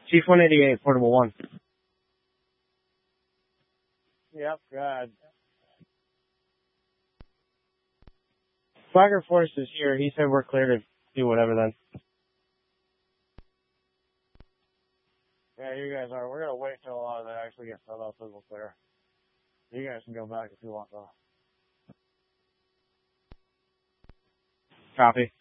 Chief 188, Portable 1. Yep, good. Flagger Force is here. He said we're clear to do whatever then. Yeah, you guys are. We're going to wait till they actually get filled up so we'll clear. You guys can go back if you want, though. Copy.